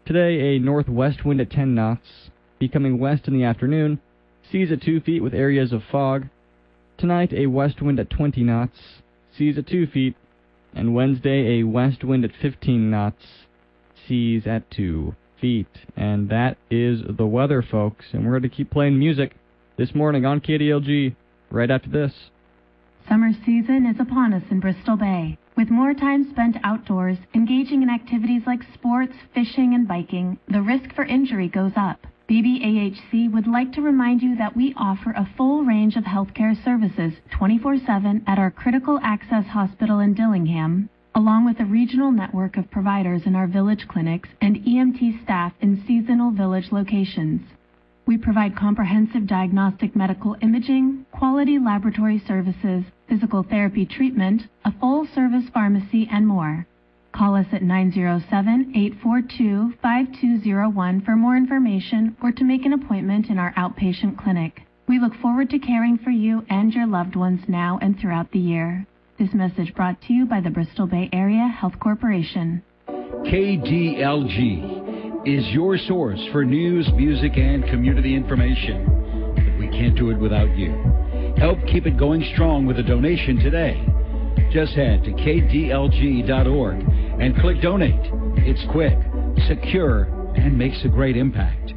Today, a northwest wind at 10 knots, becoming west in the afternoon, seas at 2 feet with areas of fog. Tonight, a west wind at 20 knots, seas at 2 feet, and Wednesday, a west wind at 15 knots, seas at 2 feet. And that is the weather, folks. And we're going to keep playing music this morning on KDLG right after this. Summer season is upon us in Bristol Bay. With more time spent outdoors, engaging in activities like sports, fishing, and biking, the risk for injury goes up. BBAHC would like to remind you that we offer a full range of healthcare services 24/7 at our Critical Access Hospital in Dillingham, along with a regional network of providers in our village clinics and EMT staff in seasonal village locations. We provide comprehensive diagnostic medical imaging, quality laboratory services, physical therapy treatment, a full-service pharmacy, and more. Call us at 907-842-5201 for more information or to make an appointment in our outpatient clinic. We look forward to caring for you and your loved ones now and throughout the year. This message brought to you by the Bristol Bay Area Health Corporation. KDLG is your source for news, music, and community information. But we can't do it without you. Help keep it going strong with a donation today. Just head to kdlg.org and click donate. It's quick, secure, and makes a great impact.